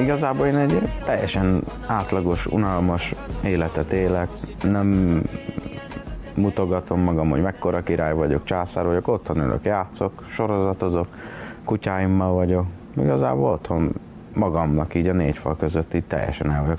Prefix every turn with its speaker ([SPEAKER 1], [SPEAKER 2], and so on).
[SPEAKER 1] Igazából én egy teljesen átlagos, unalmas életet élek, nem mutogatom magam, hogy mekkora király vagyok, császár vagyok, otthon ülök, játszok, sorozatozok, kutyáimmal vagyok. Igazából otthon magamnak így a négy fal között így teljesen el vagyok.